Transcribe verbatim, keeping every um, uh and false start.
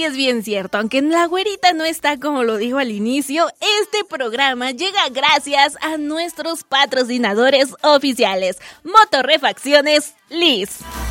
sí es bien cierto, aunque la güerita no está como lo dijo al inicio, este programa llega gracias a nuestros patrocinadores oficiales, Motorrefacciones Liz.